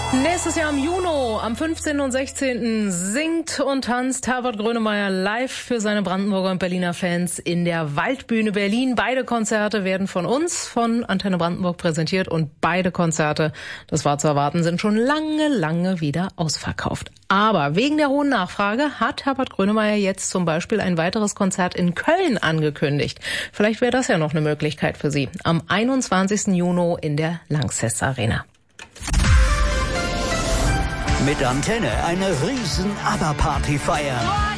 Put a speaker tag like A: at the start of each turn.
A: Nächstes Jahr im Juni, am 15. und 16. singt und tanzt Herbert Grönemeyer live für seine Brandenburger und Berliner Fans in der Waldbühne Berlin. Beide Konzerte werden von uns, von Antenne Brandenburg präsentiert und beide Konzerte, das war zu erwarten, sind schon lange wieder ausverkauft. Aber wegen der hohen Nachfrage hat Herbert Grönemeyer jetzt zum Beispiel ein weiteres Konzert in Köln angekündigt. Vielleicht wäre das ja noch eine Möglichkeit für Sie. Am 21. Juni in der Lanxess Arena.
B: Mit Antenne eine riesen ABBA-Party feiern.